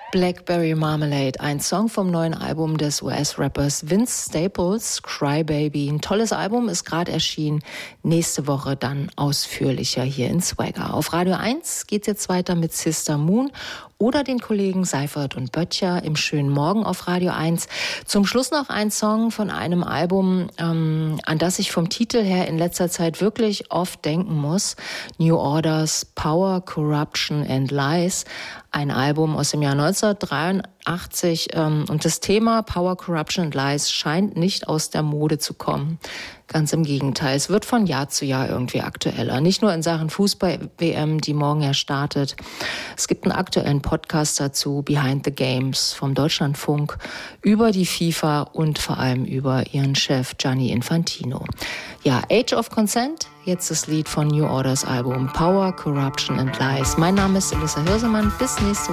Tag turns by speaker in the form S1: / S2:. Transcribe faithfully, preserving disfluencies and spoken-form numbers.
S1: Blackberry Marmalade, ein Song vom neuen Album des U S-Rappers Vince Staples, Crybaby. Ein tolles Album, ist gerade erschienen. Nächste Woche dann ausführlicher hier in Swagger. Auf Radio eins geht's jetzt weiter mit Sister Moon oder den Kollegen Seifert und Böttcher im schönen Morgen auf Radio eins. Zum Schluss noch ein Song von einem Album, ähm, an das ich vom Titel her in letzter Zeit wirklich oft denken muss. New Orders, Power, Corruption and Lies. Ein Album aus dem Jahr neunzehnhundertdreiundachtzig ähm, und das Thema Power, Corruption and Lies scheint nicht aus der Mode zu kommen. Ganz im Gegenteil, es wird von Jahr zu Jahr irgendwie aktueller. Nicht nur in Sachen Fußball-W M, die morgen ja startet. Es gibt einen aktuellen Podcast dazu, Behind the Games vom Deutschlandfunk, über die FIFA und vor allem über ihren Chef Gianni Infantino. Ja, Age of Consent, jetzt das Lied von New Orders Album Power, Corruption and Lies. Mein Name ist Elissa Hirsemann, bis nächste Woche.